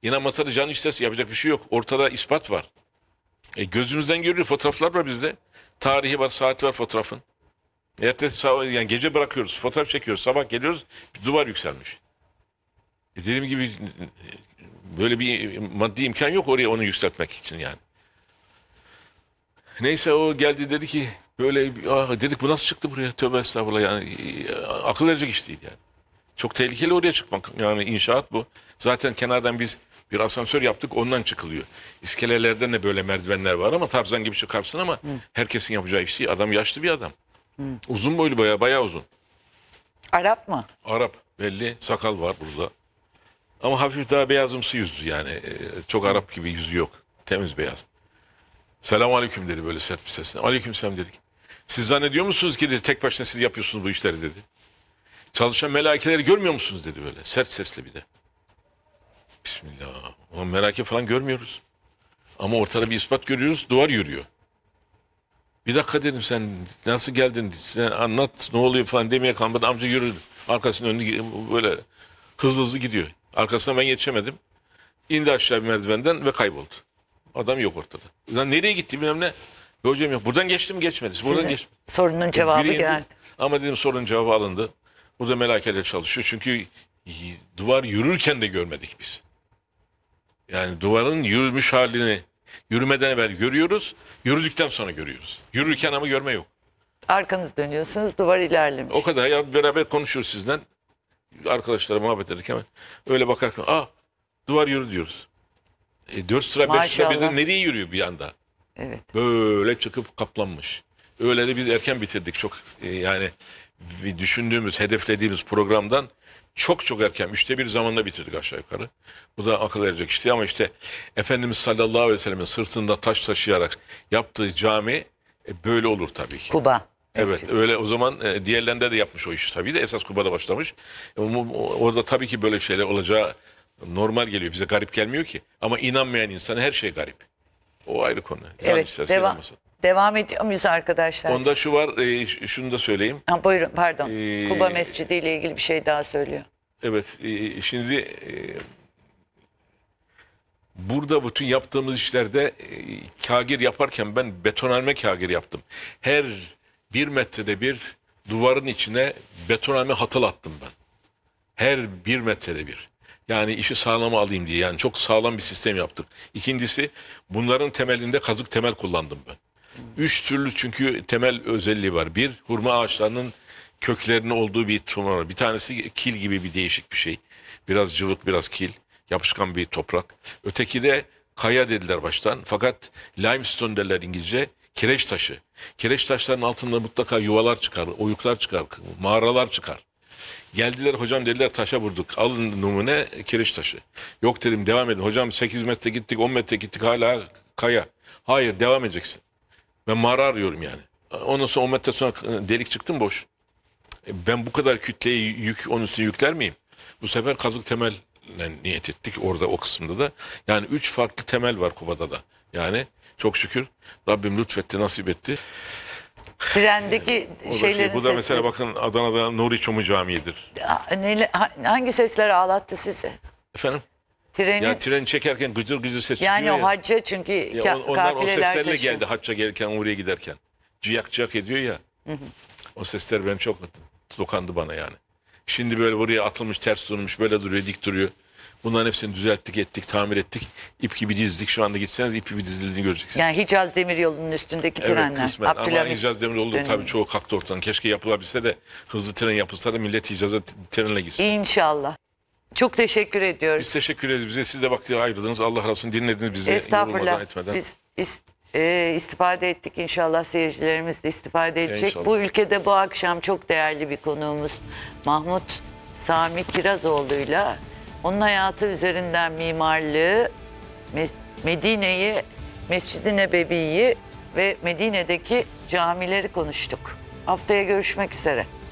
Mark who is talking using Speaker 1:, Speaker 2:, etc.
Speaker 1: İnanmasa da canı isterse yapacak bir şey yok. Ortada ispat var. Gözümüzden görülüyor. Fotoğraflar var bizde. Tarihi var, saati var fotoğrafın. Yani gece bırakıyoruz, fotoğraf çekiyoruz. Sabah geliyoruz, bir duvar yükselmiş. Dediğim gibi böyle bir maddi imkan yok oraya onu yükseltmek için yani. Neyse o geldi dedi ki böyle dedik bu nasıl çıktı buraya? Tövbe estağfurullah yani akıl verecek iş değil yani. Çok tehlikeli oraya çıkmak. Yani inşaat bu. Zaten kenardan biz bir asansör yaptık ondan çıkılıyor. İskelelerden de böyle merdivenler var ama Tarzan gibi çıkarsın ama herkesin yapacağı iş değil. Adam yaşlı bir adam. Uzun boylu bayağı uzun.
Speaker 2: Arap mı?
Speaker 1: Arap belli sakal var burada. Ama hafif daha beyazımsı yüzlü yani. Çok Arap gibi yüzü yok. Temiz beyaz. Selamun aleyküm dedi böyle sert bir sesle. Aleyküm selam dedik. Siz zannediyor musunuz ki dedi, tek başına siz yapıyorsunuz bu işleri dedi. Çalışan melaikeleri görmüyor musunuz dedi böyle sert sesle bir de. Bismillah. Ulan melaike falan görmüyoruz. Ama ortada bir ispat görüyoruz duvar yürüyor. Bir dakika dedim sen nasıl geldin sen anlat ne oluyor falan demeye kalmadı amca yürüdü. Arkasının önünde böyle hızlı gidiyor. Arkasına ben yetişemedim. İndi aşağı bir merdivenden ve kayboldu. Adam yok ortada. Lan nereye gitti bilmem ne. Hocam yok. Buradan geçtim geçmedi. Buradan geçtim.
Speaker 2: Sorunun cevabı
Speaker 1: Biri indi.
Speaker 2: geldi.
Speaker 1: Ama dedim sorunun cevabı alındı. Burada melakeler çalışıyor. Çünkü duvar yürürken de görmedik biz. Yani duvarın yürümüş halini yürümeden evvel görüyoruz. Yürüdükten sonra görüyoruz. Yürürken ama görme yok.
Speaker 2: Arkanız dönüyorsunuz, duvar ilerlemiş.
Speaker 1: O kadar ya beraber konuşuyoruz sizden. Arkadaşlara muhabbet ederken öyle bakarken duvar yürü diyoruz. 4 sıra 5 sıra
Speaker 2: Maşallah.
Speaker 1: birden nereye yürüyor bir anda?
Speaker 2: Evet.
Speaker 1: Böyle çıkıp kaplanmış. Öyle de biz erken bitirdik çok yani düşündüğümüz, hedeflediğimiz programdan çok erken 1/3 zamanda bitirdik aşağı yukarı. Bu da akıl verecek işte ama işte Efendimiz sallallahu aleyhi ve sellem'in sırtında taş taşıyarak yaptığı cami böyle olur tabii ki.
Speaker 2: Kuba.
Speaker 1: Evet öyle o zaman diğerlerinde de yapmış o işi tabii de esas Kuba'da başlamış. Orada tabii ki böyle şeyler olacağı normal geliyor bize garip gelmiyor ki. Ama inanmayan insana her şey garip. O ayrı konu.
Speaker 2: Evet, devam ediyor muyuz arkadaşlar?
Speaker 1: Onda şu var, şunu da söyleyeyim.
Speaker 2: Buyurun, pardon. Kuba Mescidi ile ilgili bir şey daha söylüyor.
Speaker 1: Evet, şimdi burada bütün yaptığımız işlerde kagir yaparken ben betonarme kagir yaptım. Her 1 metrede bir duvarın içine betonarme hatıl attım ben. Her 1 metrede bir. Yani işi sağlama alayım diye. Yani çok sağlam bir sistem yaptık. İkincisi bunların temelinde kazık temel kullandım ben. 3 türlü çünkü temel özelliği var. Bir, hurma ağaçlarının köklerinin olduğu bir tümör var. Bir tanesi kil gibi bir değişik bir şey. Biraz cıvık, biraz kil. Yapışkan bir toprak. Öteki de kaya dediler baştan. Fakat limestone derler İngilizce. Kireç taşı. Kireç taşlarının altında mutlaka yuvalar çıkar, oyuklar çıkar, mağaralar çıkar. Geldiler hocam dediler taşa vurduk. Alın numune kireç taşı. Yok dedim devam edin. Hocam 8 metre gittik 10 metre gittik hala kaya. Hayır devam edeceksin. Ben mağara arıyorum yani. Ondan sonra 10 metre sonra delik çıktım boş. Ben bu kadar kütleyi onun üstüne yükler miyim? Bu sefer kazık temel niyet ettik orada o kısımda da. Yani 3 farklı temel var Kuba'da da. Yani çok şükür Rabbim lütfetti nasip etti.
Speaker 2: Trendeki şeylerin
Speaker 1: Bu da mesela bakın Adana'da Nuri Çomu Camii'dir.
Speaker 2: Hangi sesler ağlattı sizi?
Speaker 1: Efendim?
Speaker 2: Treni.
Speaker 1: Ya treni çekerken gıcır gıcır ses
Speaker 2: yani
Speaker 1: çıkıyor ya.
Speaker 2: o hacca çünkü
Speaker 1: onlar o
Speaker 2: kafileler
Speaker 1: seslerle
Speaker 2: taşıyor.
Speaker 1: geldi hacca gelirken oraya giderken. Ciyak ciyak ediyor ya. O sesler ben çok dokandı bana yani. Şimdi böyle buraya atılmış ters durmuş böyle duruyor dik duruyor. Bunların hepsini düzelttik ettik tamir ettik. İp gibi dizdik şu anda gitseniz ip gibi dizildiğini göreceksiniz.
Speaker 2: Yani Hicaz Demiryolu'nun üstündeki trenler.
Speaker 1: Evet kısmen ama Hicaz Demiryolu tabii çoğu kalktı ortadan. Keşke yapılabilse de hızlı tren yapılsa da millet Hicaz'a trenle gitsin.
Speaker 2: İnşallah. Çok teşekkür ediyoruz.
Speaker 1: Biz teşekkür ederiz. Bize siz de vakti ayırdınız. Allah razı olsun dinlediniz bizi yorulmadan etmeden.
Speaker 2: Biz istifade ettik. İnşallah seyircilerimiz de istifade edecek.
Speaker 1: İnşallah.
Speaker 2: Bu ülkede bu akşam çok değerli bir konuğumuz Mahmut Sami Kirazoğlu'yla onun hayatı üzerinden mimarlığı, Medine'yi, Mescid-i Nebevi'yi ve Medine'deki camileri konuştuk. Haftaya görüşmek üzere.